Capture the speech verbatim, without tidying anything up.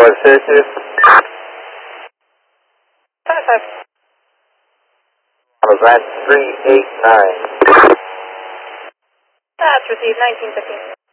one Syracuse. seven five. Design three eight nine. That's received nineteen fifteen.